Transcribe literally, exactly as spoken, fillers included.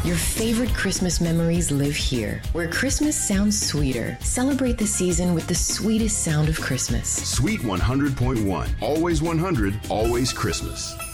Your favorite Christmas memories live here, where Christmas sounds sweeter. Celebrate the season with the sweetest sound of Christmas. Sweet one hundred point one. Always one hundred, always Christmas.